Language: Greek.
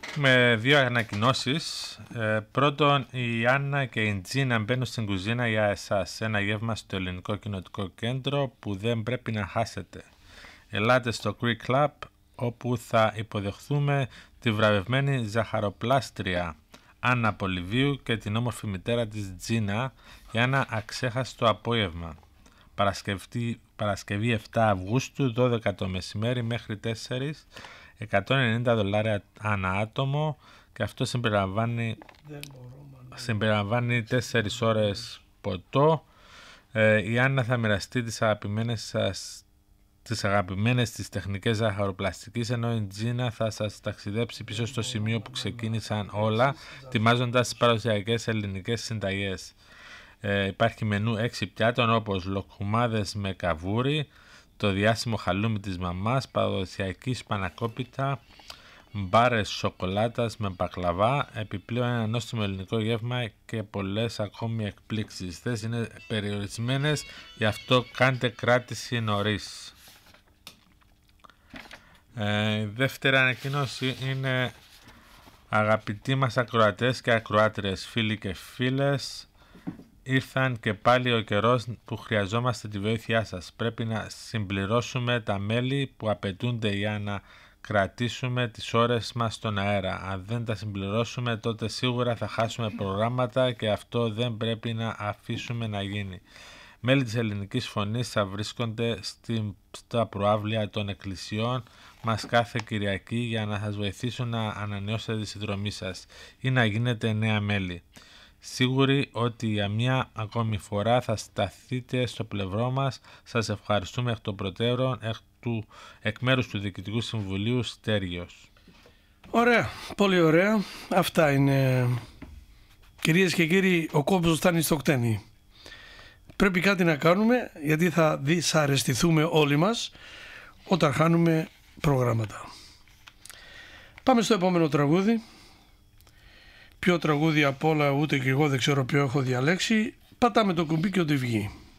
με δύο ανακοινώσεις. Πρώτον, η Άννα και η Τζίνα μπαίνουν στην κουζίνα για εσάς. Ένα γεύμα στο Ελληνικό Κοινοτικό Κέντρο που δεν πρέπει να χάσετε. Ελάτε στο Greek Club, όπου θα υποδεχθούμε τη βραβευμένη ζαχαροπλάστρια Άννα Πολυβίου και την όμορφη μητέρα της Τζίνα για ένα αξέχαστο απόγευμα. Παρασκευή 7 Αυγούστου, 12 το μεσημέρι μέχρι 4, $190 ανά άτομο, και αυτό συμπεριλαμβάνει 4 ώρες ποτό. Η Άννα θα μοιραστεί τις αγαπημένες της τεχνικές ζαχαροπλαστικής, ενώ η Τζίνα θα σας ταξιδέψει πίσω στο σημείο που ξεκίνησαν όλα, ετοιμάζοντας τις παραδοσιακές ελληνικές συνταγές. Υπάρχει μενού 6 πιάτων, όπως λοκουμάδες με καβούρι, το διάσημο χαλούμι της μαμάς, παραδοσιακή σπανακόπιτα, μπάρες σοκολάτας με μπακλαβά, επιπλέον ένα νόστιμο ελληνικό γεύμα και πολλές ακόμη εκπλήξεις. Οι θέσεις είναι περιορισμένες, γι' αυτό κάντε κράτηση νωρίς. Η δεύτερη ανακοίνωση είναι: αγαπητοί μας ακροατές και ακροάτριες, φίλοι και φίλες, ήρθαν και πάλι ο καιρός που χρειαζόμαστε τη βοήθειά σας. Πρέπει να συμπληρώσουμε τα μέλη που απαιτούνται για να κρατήσουμε τις ώρες μας στον αέρα. Αν δεν τα συμπληρώσουμε, τότε σίγουρα θα χάσουμε προγράμματα και αυτό δεν πρέπει να αφήσουμε να γίνει. Μέλη της Ελληνικής Φωνής θα βρίσκονται στα προαύλια των εκκλησιών μας κάθε Κυριακή για να σας βοηθήσουν να ανανεώσετε τη συνδρομή σας ή να γίνετε νέα μέλη. Σίγουροι ότι για μια ακόμη φορά θα σταθείτε στο πλευρό μας. Σας ευχαριστούμε εκ των προτέρων εκ μέρους του Διοικητικού Συμβουλίου Στέριος. Ωραία, πολύ ωραία. Αυτά είναι, κυρίες και κύριοι, ο κόμπος φτάνει στο κτένι. Πρέπει κάτι να κάνουμε, γιατί θα δυσαρεστηθούμε όλοι μας όταν χάνουμε προγράμματα. Πάμε στο επόμενο τραγούδι. Ποιο τραγούδι απ' όλα ούτε και εγώ δεν ξέρω ποιο έχω διαλέξει. Πατάμε το κουμπί και ό,τι βγει.